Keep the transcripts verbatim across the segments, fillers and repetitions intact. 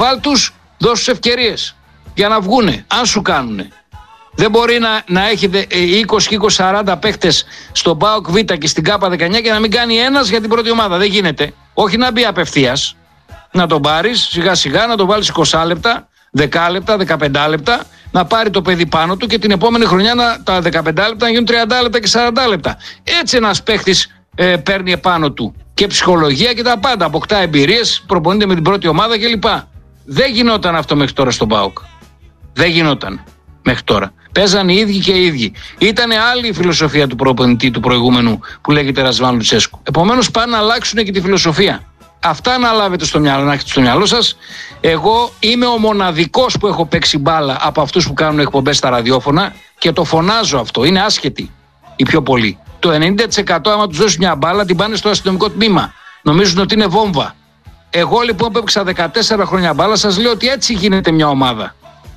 Βάλ τους, δώσ' τους ευκαιρίες για να βγούνε, αν σου κάνουνε. Δεν μπορεί να, να έχετε είκοσι είκοσι σαράντα παίχτες στον ΠΑΟΚ Β και στην ΚΑΠΑ δεκαεννιά και να μην κάνει ένας για την πρώτη ομάδα. Δεν γίνεται. Όχι να μπει απευθείας. Να τον πάρεις σιγά σιγά, να τον βάλεις είκοσι λεπτά, δέκα λεπτά, δεκαπέντε λεπτά, να πάρει το παιδί πάνω του και την επόμενη χρονιά να, τα δεκαπέντε λεπτά να γίνουν τριάντα λεπτά και σαράντα λεπτά. Έτσι ένας παίχτης ε, παίρνει επάνω του και ψυχολογία και τα πάντα. Αποκτά εμπειρίες, προπονείται με την πρώτη ομάδα κλπ. Δεν γινόταν αυτό μέχρι τώρα στον ΠΑΟΚ. Δεν γινόταν μέχρι τώρα. Παίζαν οι ίδιοι και οι ίδιοι. Ήτανε άλλη η φιλοσοφία του προπονητή του προηγούμενου που λέγεται Ρασβάν Λουτσέσκου. Επομένως πάνε να αλλάξουν και τη φιλοσοφία. Αυτά να λάβετε στο μυαλό, να έχετε στο μυαλό σας. Εγώ είμαι ο μοναδικός που έχω παίξει μπάλα από αυτούς που κάνουν εκπομπές στα ραδιόφωνα και το φωνάζω αυτό. Είναι άσχετοι οι πιο πολλοί. Το ενενήντα τοις εκατό άμα τους δώσει μια μπάλα την πάνε στο αστυνομικό τμήμα. Νομίζουν ότι είναι βόμβα. Εγώ λοιπόν που έπαιξα δεκατέσσερα χρόνια μπάλα σας λέω ότι έτσι γίνεται μια ομάδα.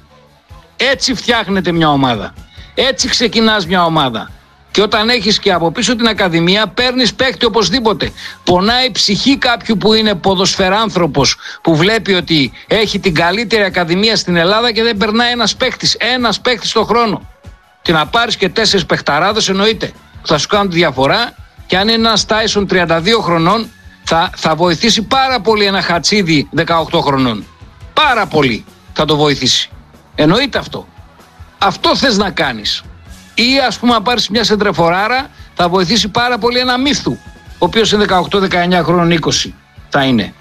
Έτσι φτιάχνεται μια ομάδα. Έτσι ξεκινάς μια ομάδα. Και όταν έχεις και από πίσω την ακαδημία, παίρνεις παίκτη οπωσδήποτε. Πονάει η ψυχή κάποιου που είναι ποδοσφαιράνθρωπος, που βλέπει ότι έχει την καλύτερη ακαδημία στην Ελλάδα και δεν περνάει ένας παίκτης. Ένας παίκτης το χρόνο. Και να πάρεις και τέσσερις παιχταράδες εννοείται. Θα σου κάνουν τη διαφορά. Και αν είναι ένας Τάισον τριάντα δύο χρονών, θα, θα βοηθήσει πάρα πολύ ένα Χατσίδι δεκαοκτώ χρονών. Πάρα πολύ θα το βοηθήσει. Εννοείται αυτό. Αυτό θες να κάνεις. Ή ας πούμε να πάρεις μια σεντρεφοράρα, θα βοηθήσει πάρα πολύ ένα Μύθου, ο οποίος είναι δεκαοκτώ δεκαεννιά χρόνων, είκοσι θα είναι.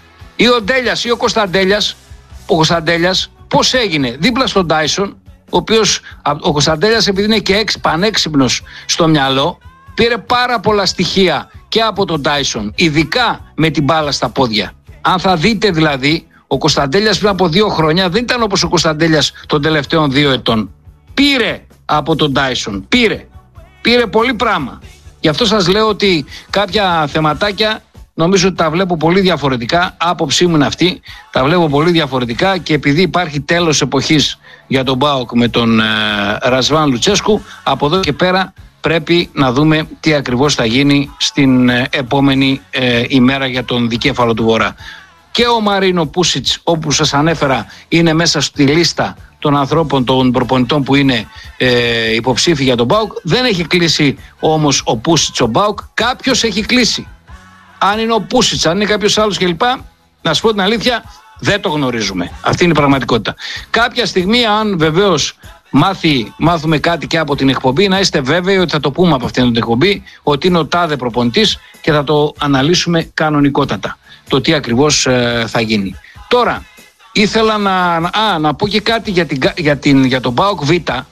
Ή ο Ντέλιας ή ο Κωνσταντέλιας. Ο Κωνσταντέλιας πώς έγινε? Δίπλα στον Τάισον, ο οποίος ο Κωνσταντέλιας επειδή είναι και έξι, πανέξυπνος στο μυαλό, πήρε πάρα πολλά στοιχεία και από τον Τάισον, ειδικά με την μπάλα στα πόδια. Αν θα δείτε δηλαδή, ο Κωνσταντέλιας πριν από δύο χρόνια δεν ήταν όπως ο Κωνσταντέλιας των τελευταίων δύο ετών. Πήρε από τον Τάισον. Πήρε. Πήρε πολύ πράγμα. Γι' αυτό σας λέω ότι κάποια θεματάκια νομίζω ότι τα βλέπω πολύ διαφορετικά. Άποψή μου είναι αυτή. Τα βλέπω πολύ διαφορετικά και επειδή υπάρχει τέλος εποχής για τον ΠΑΟΚ με τον ε, Ρασβάν Λουτσέσκου, από εδώ και πέρα πρέπει να δούμε τι ακριβώς θα γίνει στην ε, επόμενη ε, ημέρα για τον δικέφαλο του Βορρά. Και ο Μαρίνο Πούσιτς, όπου σας ανέφερα, είναι μέσα στη λίστα των ανθρώπων, των προπονητών που είναι ε, υποψήφοι για τον ΠΑΟΚ. Δεν έχει κλείσει όμως ο Πούσιτς ο ΠΑΟΚ. Κάποιος έχει κλείσει. Αν είναι ο Πούσιτς, αν είναι κάποιος άλλος κλπ. Να σου πω την αλήθεια, δεν το γνωρίζουμε. Αυτή είναι η πραγματικότητα. Κάποια στιγμή, αν βεβαίως μάθει, μάθουμε κάτι και από την εκπομπή, να είστε βέβαιοι ότι θα το πούμε από αυτήν την εκπομπή, ότι είναι ο τάδε προπονητής και θα το αναλύσουμε κανονικότατα. Το τι ακριβώς ε, θα γίνει. Τώρα, ήθελα να, α, να πω και κάτι για, την, για, την, για τον ΠΑΟΚ Β.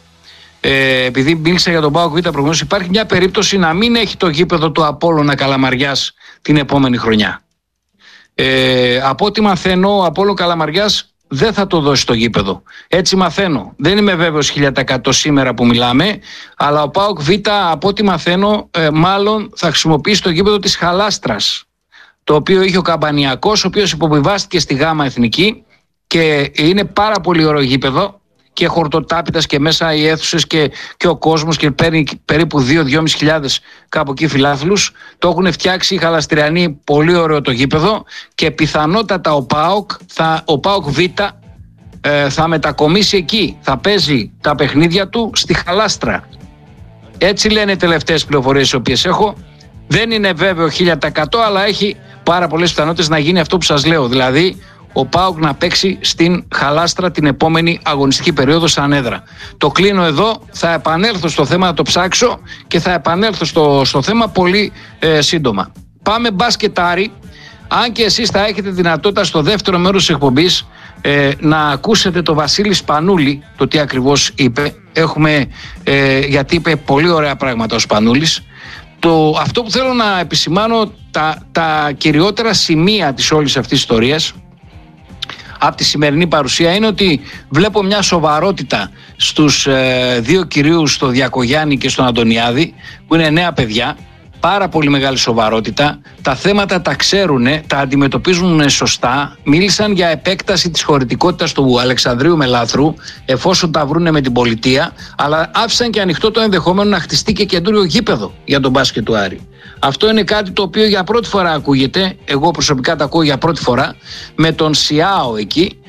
Ε, επειδή μίλησα για τον ΠΑΟΚ Β προηγουμένως, υπάρχει μια περίπτωση να μην έχει το γήπεδο του Απόλλωνα Καλαμαριάς την επόμενη χρονιά. Ε, από ό,τι μαθαίνω, ο Απόλλων Καλαμαριάς δεν θα το δώσει το γήπεδο. Έτσι μαθαίνω. Δεν είμαι βέβαιος χίλια τοις εκατό σήμερα που μιλάμε, αλλά ο ΠΑΟΚ Β, από ό,τι μαθαίνω, ε, μάλλον θα χρησιμοποιήσει το γήπεδο της Χαλάστρας, το οποίο είχε ο Καμπανιακός, ο οποίος υποβιβάστηκε στη Γάμα Εθνική και είναι πάρα πολύ ωραίο γήπεδο και χορτοτάπητας και μέσα οι αίθουσες και, και ο κόσμος και παίρνει περίπου δύο με δυόμισι χιλιάδες κάπου εκεί φιλάθλους. Το έχουν φτιάξει οι Χαλαστριανοί, πολύ ωραίο το γήπεδο και πιθανότατα ο ΠΑΟΚ, θα, ο ΠΑΟΚ Β ε, θα μετακομίσει εκεί, θα παίζει τα παιχνίδια του στη Χαλάστρα. Έτσι λένε οι τελευταίες πληροφορίες τις οποίες έχω. Δεν είναι βέβαιο χίλια τοις εκατό, αλλά έχει πάρα πολλές πιθανότητες να γίνει αυτό που σας λέω. Δηλαδή, ο ΠΑΟΚ να παίξει στην Χαλάστρα την επόμενη αγωνιστική περίοδο σαν έδρα. Το κλείνω εδώ, θα επανέλθω στο θέμα, να το ψάξω και θα επανέλθω στο, στο θέμα πολύ ε, σύντομα. Πάμε μπάσκετάρι. Αν και εσείς θα έχετε δυνατότητα στο δεύτερο μέρος της εκπομπής ε, να ακούσετε το Βασίλη Σπανούλη, το τι ακριβώς είπε. Έχουμε, ε, γιατί είπε πολύ ωραία πράγματα ο Σπανούλης. Το, αυτό που θέλω να επισημάνω, τα, τα κυριότερα σημεία της όλης αυτής της ιστορίας από τη σημερινή παρουσία είναι ότι βλέπω μια σοβαρότητα στους ε, δύο κυρίους, στον Διακογιάννη και στον Αντωνιάδη, που είναι νέα παιδιά, πάρα πολύ μεγάλη σοβαρότητα, τα θέματα τα ξέρουν, τα αντιμετωπίζουν σωστά, μίλησαν για επέκταση της χωρητικότητας του Αλεξανδρίου Μελάθρου εφόσον τα βρούνε με την πολιτεία, αλλά άφησαν και ανοιχτό το ενδεχόμενο να χτιστεί και καινούριο γήπεδο για τον μπάσκετ του Άρη. Αυτό είναι κάτι το οποίο για πρώτη φορά ακούγεται. Εγώ προσωπικά το ακούω για πρώτη φορά. Με τον Σιάο εκεί.